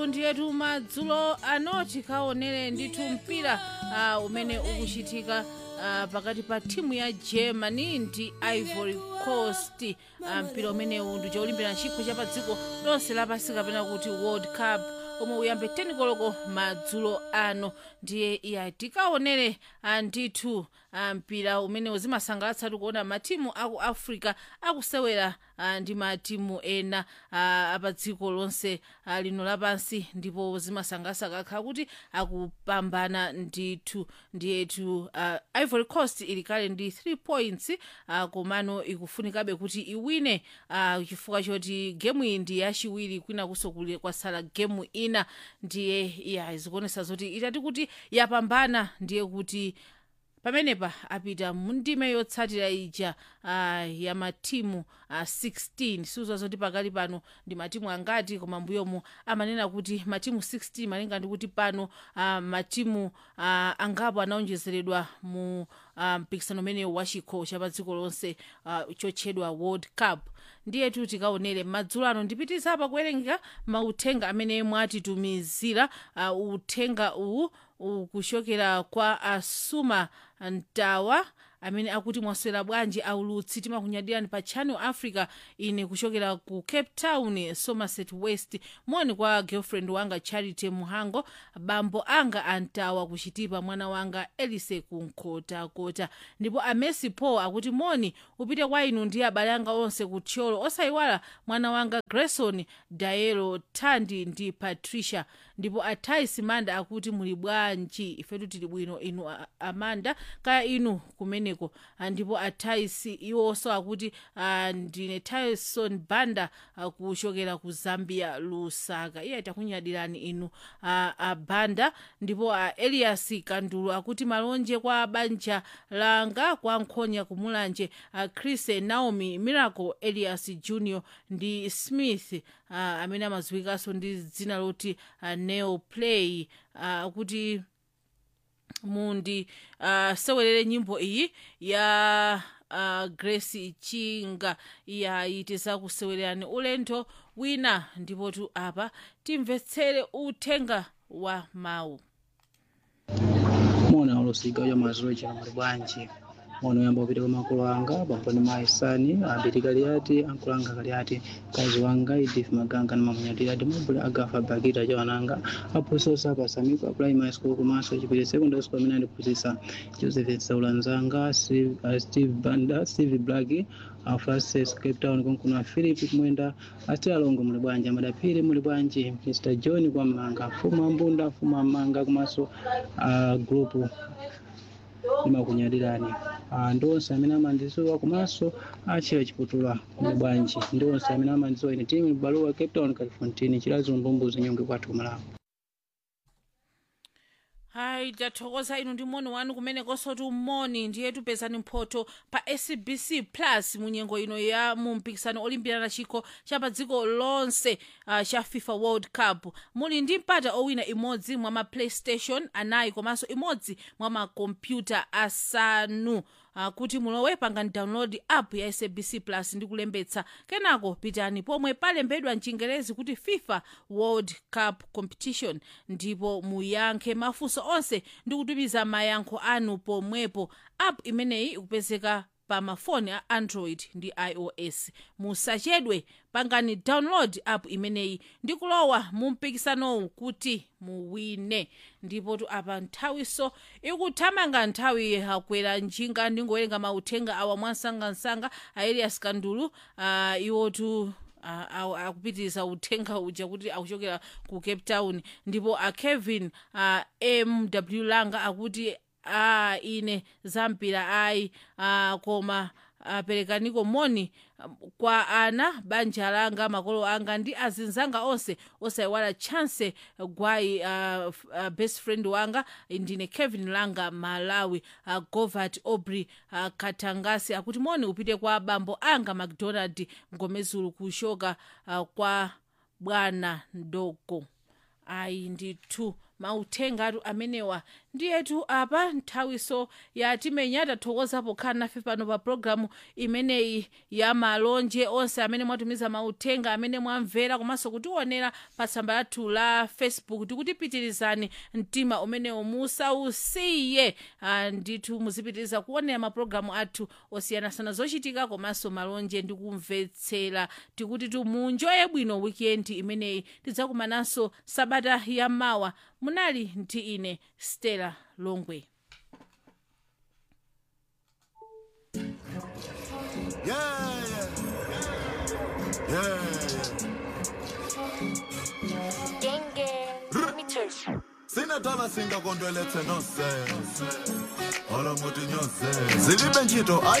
Ndiyetu madzulo anoti kaonere ndithu mpira umene ukuchitika pakati pa timu ya Germany ndi Ivory Coast. Mpira umenewu ndi cholimbira chikho cha pa dziko lonse lapansi kapena kuti World Cup omwe uyambe 10 koloko madzulo ano. Ndiye iya tikaonere ndithu mpira umene uzimasangalatsa kuona matimu aku Africa akusewera ndi matimu ena apa dziko lonse lino lapansi, ndipo zimasangalatsa kakha kuti akupambana ndithu. Ndiyetu Ivory Coast ili kale ndi 3 points komano ikufunikabe kuti iwine chifukwa choti gemu iyi ndi yachiwiri, kwina kusokule kwasala gemu ina. Ndiye iya zikuonesa zoti itati kuti yapambana, ndiye kuti pamenepa apita mundime yotsatira ija ya matimu 16. Siuza zoti pakali pano ndi matimu angati, koma mbuyomu amanena kuti matimu 16 malinga ndi kuti pano matimu angapo anaonjezeredwa mu mpikisano umene wachikho cha pa dziko lonse chotchedwa World Cup. Ndiye tu tikaonere madzulo ano ndipitiza apa kuwerenga mauthenga amene mwatitumizira. Uthenga uwu ukuchokera kwa Asuma Ntawa amene akuti mwaswera bwanji aulutsi, timakunyadirani pa Channel Africa. Ine kuchokera ku Cape Town, Somerset West. Moni kwa girlfriend wanga Charity Muhango, bambo anga Antawa kuchitipa, mwana wanga Elise kunkhotakota. Ndipo Amesi Paul akuti moni upite kwa inu ndi abale anga onse kuthyolo, osayiwala mwana wanga Grayson Daelo Thandi ndi Patricia. Ndipo Athais Manda akuti muli bwanji, ifetu tili bwino, inu Amanda kaya inu kumeneko. Ndipo Athais iwonso akuti ndine Tyson Banda kuchokera ku Zambia Lusaka. Iye takunyadirani inu Banda. Ndipo Elias Kandulu akuti malonje kwa banja langa kwa Nkhonya kumulanje, Chris Naomi Miracle Elias Junior ndi Smith amene amadziwikanso ndi dzina loti Neo Play, kuti mundi sewerere nyimbo iyi ya Grace Chinga yaitisa kusewererani ulendo wina. Ndipo tu apa timvetsere uthenga wa mawu. Mona olosiga ya maziro chino muli bwanji. Mono yamba upite kwa makolo anga pamponi maisani abiti kaliati ankulanga kaliati kazi wanga Edith Maganga na mamunyatira ati mabula agafa bakita chawananga apuso sapa samiko primary school kumaso chipili secondary school mina ndipuzisa Joseph Saulanzanga Steve Banda Steve Blagi Francis Cape Town konkuna Philip Mwenda atira longo muli bwanji amadapiri muli bwanji Mr. John kwa manga fuma mbunda fuma manga kumaso group nimakunyadirani ndonse amene amandidziwa komanso achira chiputula muli bwanji ndonse amene amandidziwa ine timu baluwa Cape Town Califontini chilazo mbumbuzi nyonge kwathu Malawi. Hai tathokoza inu ndi moni wanu kumene kosoti moni. Ndiye tupezani mphoto pa SBC Plus munyengo ino ya mumpikisano olimbirana chikho cha pa dziko lonse cha FIFA World Cup. Muli ndi mpata owina imodzi mwa ma PlayStation anayi komanso imodzi mwa ma computer asanu. Kuti mulowe pangani download app ya SBC Plus ndi kulembetsa, kenako pitani pomwe palembedwa mchingerezi kuti FIFA World Cup Competition, ndipo muyankhe mafunso onse ndi kutumiza mayankho anu pomwepo. App imeneyi ikupezeka pa mafoni a Android ndi iOS. Musachedwe, pangani download app imeneyi ndi kulowa mu mpikisanowu kuti muwine. Ndipo tu apa nthawiso ikuthamanga, nthawi yakwera njinga ndingowerenga mauthenga awa mwansangansanga a Elias Kandulu. Iwotu akupitiriza uthenga uja kuti akuchokera ku Cape Town. Ndipo Kevin MW Langa akuti ine zampira ayi koma perekaniko moni kwa ana banja langa makolo anga ndi azinzanga onse osayiwala Chance Gwai best friend wanga ndine Kevin Langa Malawi. Govat Aubrey Katangasi akuti moni upite kwa bambo anga McDonald Ngomezulu kushoka kwa bwana ndogo. Ayi ndithu mauthenga atu amenewa ndiyetu apa nthawiso yatimenya tathokoza pokhala nafe pano pa programu imeneyi ya malonje. Onse amene mwatumiza mauthenga, amene mwamvera komanso kutionera pa tsamba lathu la Facebook, tikutipitirizani mtima umenewu musausiye. Ndithu muzipitiriza kuonera mapulogalamu athu osiyanasiyana zochitika komanso malonje ndi kumvetsera. Tikuti munjoye bwino weekend imeneyi, tidzakumananso sabata ya mawa. Munali ndi ine Stella Longwe. Sinatala singa kondwelethe no sense. Ola muti nyose. Zilibe njito